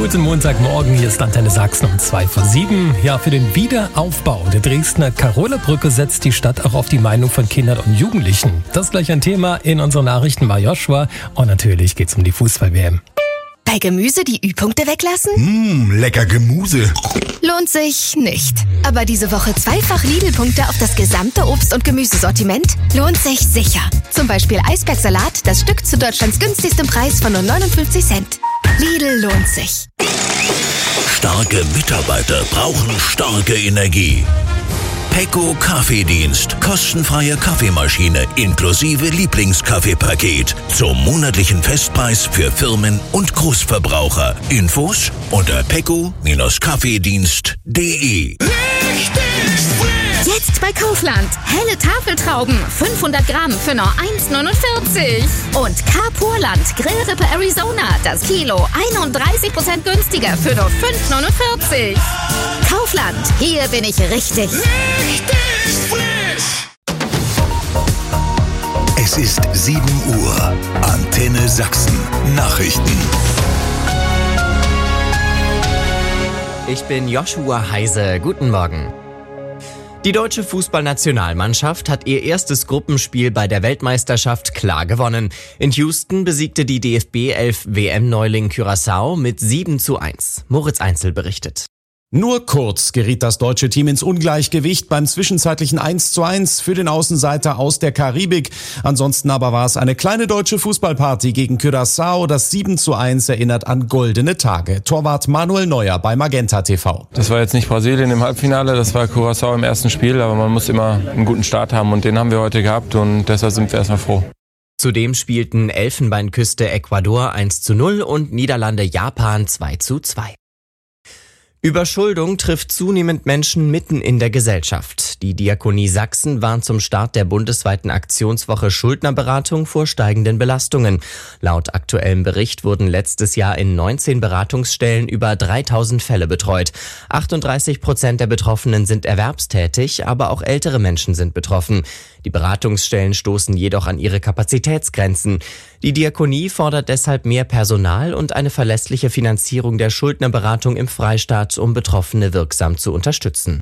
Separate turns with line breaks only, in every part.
Guten Montagmorgen, hier ist Antenne Sachsen um 6:02. Ja, für den Wiederaufbau der Dresdner Karola-Brücke setzt die Stadt auch auf die Meinung von Kindern und Jugendlichen. Das ist gleich ein Thema in unseren Nachrichten bei Joshua. Und natürlich geht's um die Fußball-WM.
Bei Gemüse die Ü-Punkte weglassen?
Lecker Gemüse.
Lohnt sich nicht. Aber diese Woche zweifach Lidl-Punkte auf das gesamte Obst- und Gemüsesortiment lohnt sich sicher. Zum Beispiel Eisbergsalat, das Stück zu Deutschlands günstigstem Preis von nur 59 Cent. Lidl lohnt sich.
Starke Mitarbeiter brauchen starke Energie. Pecco Kaffeedienst. Kostenfreie Kaffeemaschine inklusive Lieblingskaffeepaket. Zum monatlichen Festpreis für Firmen und Großverbraucher. Infos unter pecco-kaffeedienst.de.
Jetzt bei Kaufland. Helle Tafeltrauben, 500 Gramm für nur 1,49. Und Carpurland Grillrippe Arizona, das Kilo 31% günstiger für nur 5,49. Kaufland, hier bin ich richtig.
Es ist 7 Uhr. Antenne Sachsen. Nachrichten.
Ich bin Joshua Heise. Guten Morgen. Die deutsche Fußballnationalmannschaft hat ihr erstes Gruppenspiel bei der Weltmeisterschaft klar gewonnen. In Houston besiegte die DFB-11 WM-Neuling Curaçao mit 7:1. Moritz Einzel berichtet.
Nur kurz geriet das deutsche Team ins Ungleichgewicht beim zwischenzeitlichen 1:1 für den Außenseiter aus der Karibik. Ansonsten aber war es eine kleine deutsche Fußballparty gegen Curaçao. Das 7:1 erinnert an goldene Tage. Torwart Manuel Neuer bei Magenta TV.
Das war jetzt nicht Brasilien im Halbfinale, das war Curaçao im ersten Spiel, aber man muss immer einen guten Start haben und den haben wir heute gehabt und deshalb sind wir erstmal froh.
Zudem spielten Elfenbeinküste Ecuador 1:0 und Niederlande Japan 2:2. Überschuldung trifft zunehmend Menschen mitten in der Gesellschaft. Die Diakonie Sachsen warnt zum Start der bundesweiten Aktionswoche Schuldnerberatung vor steigenden Belastungen. Laut aktuellem Bericht wurden letztes Jahr in 19 Beratungsstellen über 3000 Fälle betreut. 38% der Betroffenen sind erwerbstätig, aber auch ältere Menschen sind betroffen. Die Beratungsstellen stoßen jedoch an ihre Kapazitätsgrenzen. Die Diakonie fordert deshalb mehr Personal und eine verlässliche Finanzierung der Schuldnerberatung im Freistaat, um Betroffene wirksam zu unterstützen.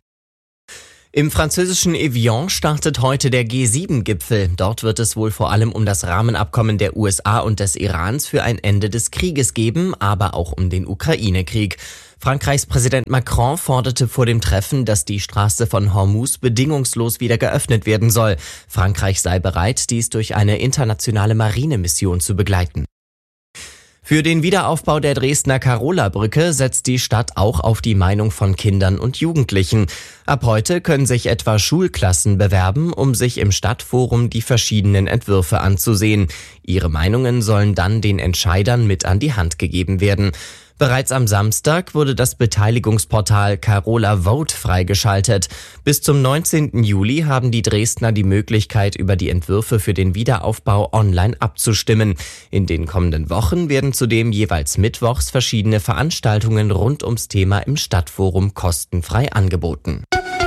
Im französischen Evian startet heute der G7-Gipfel. Dort wird es wohl vor allem um das Rahmenabkommen der USA und des Irans für ein Ende des Krieges geben, aber auch um den Ukraine-Krieg. Frankreichs Präsident Macron forderte vor dem Treffen, dass die Straße von Hormuz bedingungslos wieder geöffnet werden soll. Frankreich sei bereit, dies durch eine internationale Marinemission zu begleiten. Für den Wiederaufbau der Dresdner Karola-Brücke setzt die Stadt auch auf die Meinung von Kindern und Jugendlichen. Ab heute können sich etwa Schulklassen bewerben, um sich im Stadtforum die verschiedenen Entwürfe anzusehen. Ihre Meinungen sollen dann den Entscheidern mit an die Hand gegeben werden. Bereits am Samstag wurde das Beteiligungsportal Karola Vote freigeschaltet. Bis zum 19. Juli haben die Dresdner die Möglichkeit, über die Entwürfe für den Wiederaufbau online abzustimmen. In den kommenden Wochen werden zudem jeweils mittwochs verschiedene Veranstaltungen rund ums Thema im Stadtforum kostenfrei angeboten.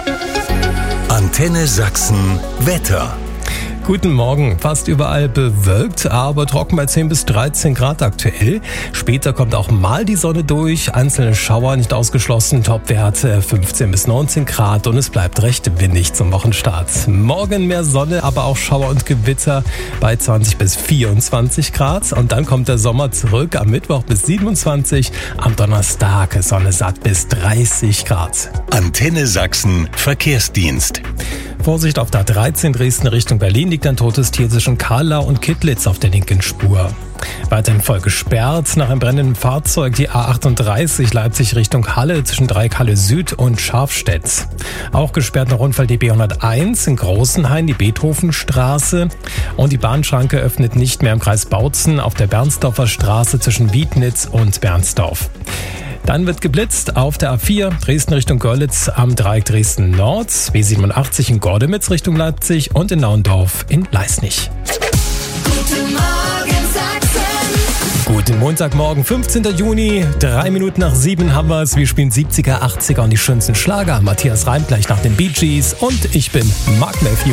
Antenne Sachsen Wetter.
Guten Morgen. Fast überall bewölkt, aber trocken bei 10 bis 13 Grad aktuell. Später kommt auch mal die Sonne durch. Einzelne Schauer nicht ausgeschlossen. Topwerte 15 bis 19 Grad und es bleibt recht windig zum Wochenstart. Morgen mehr Sonne, aber auch Schauer und Gewitter bei 20 bis 24 Grad. Und dann kommt der Sommer zurück am Mittwoch bis 27. Am Donnerstag Sonne satt bis 30 Grad.
Antenne Sachsen Verkehrsdienst.
Vorsicht auf der A13 Dresden Richtung Berlin liegt ein totes Tier zwischen Karlau und Kittlitz auf der linken Spur. Weiterhin voll gesperrt nach einem brennenden Fahrzeug die A38 Leipzig Richtung Halle zwischen Dreieck-Halle Süd und Scharfstedt. Auch gesperrt nach Unfall die B101 in Großenhain, die Beethovenstraße. Und die Bahnschranke öffnet nicht mehr im Kreis Bautzen auf der Bernsdorfer Straße zwischen Wiednitz und Bernsdorf. Dann wird geblitzt auf der A4 Dresden Richtung Görlitz am Dreieck Dresden Nord, B87 in Gordemitz Richtung Leipzig und in Naundorf in Leisnig.
Guten Morgen Sachsen.
Guten Montagmorgen, 15. Juni, 3 Minuten nach 7 haben wir es. Wir spielen 70er, 80er und die schönsten Schlager. Matthias Reim gleich nach den Bee Gees und ich bin Mark Matthews.